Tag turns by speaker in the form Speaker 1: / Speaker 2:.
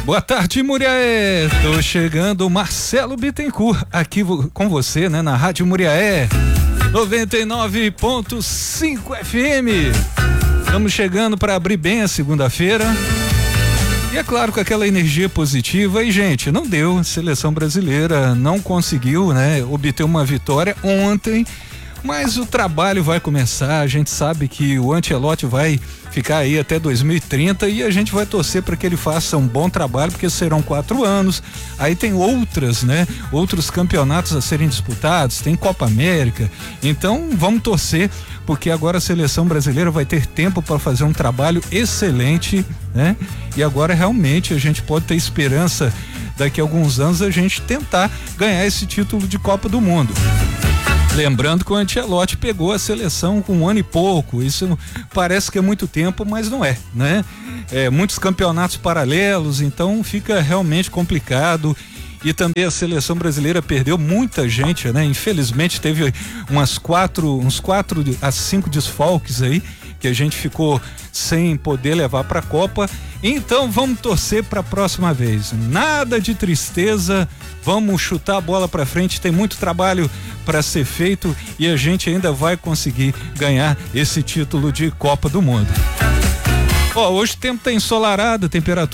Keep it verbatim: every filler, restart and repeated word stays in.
Speaker 1: Boa tarde, Muriaé. Tô chegando, Marcelo Bittencourt, aqui com você, né, na Rádio Muriaé, noventa e nove ponto cinco F M. Estamos chegando para abrir bem a segunda-feira. E é claro, com aquela energia positiva. E, gente, não deu. A seleção brasileira não conseguiu, né, obter uma vitória ontem. Mas o trabalho vai começar. A gente sabe que o Ancelotti vai ficar aí até dois mil e trinta e a gente vai torcer para que ele faça um bom trabalho, porque serão quatro anos. Aí tem outras, né? Outros campeonatos a serem disputados, tem Copa América. Então vamos torcer, porque agora a seleção brasileira vai ter tempo para fazer um trabalho excelente, né? E agora realmente a gente pode ter esperança daqui a alguns anos a gente tentar ganhar esse título de Copa do Mundo. Lembrando que o Ancelotti pegou a seleção com um ano e pouco, isso parece que é muito tempo, mas não é, né? É, muitos campeonatos paralelos, então fica realmente complicado. E também a seleção brasileira perdeu muita gente, né? Infelizmente teve umas quatro, uns quatro a cinco desfalques aí, que a gente ficou sem poder levar para a Copa. Então vamos torcer para a próxima vez. Nada de tristeza, vamos chutar a bola para frente, tem muito trabalho para ser feito e a gente ainda vai conseguir ganhar esse título de Copa do Mundo. Ó, hoje o tempo tá ensolarado, temperatura